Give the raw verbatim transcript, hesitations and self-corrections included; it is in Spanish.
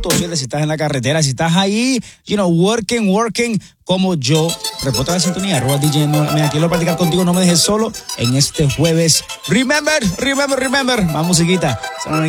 punto siete si estás en la carretera, si estás ahí, you know, working, working, como yo. Reporta la sintonía, arroba D J. Mira, quiero practicar contigo, no me dejes solo en este jueves. Remember, remember, remember. Más musiquita.